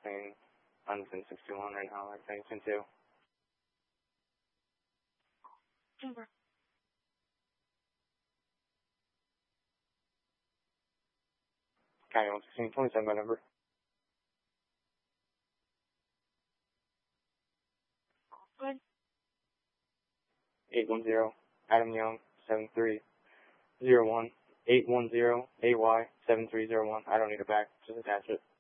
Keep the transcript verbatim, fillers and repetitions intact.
texting on pin sixty-one right now, like pin two. Number. County one sixteen, twenty-seven by number. Good. eight one zero, Adam Young, seven three zero one, eight one zero, A Y, seven three zero one. I don't need it back, just attach it.